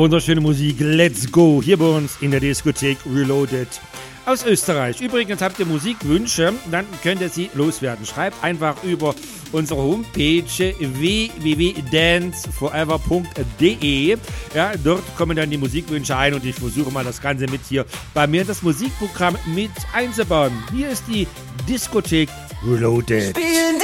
wunderschöne Musik. Let's go. Hier bei uns in der Diskothek Reloaded. Aus Österreich. Übrigens habt ihr Musikwünsche, dann könnt ihr sie loswerden. Schreibt einfach über unsere Homepage www.danceforever.de. Ja, dort kommen dann die Musikwünsche ein und ich versuche mal das Ganze mit hier bei mir in das Musikprogramm mit einzubauen. Hier ist die Diskothek Reloaded.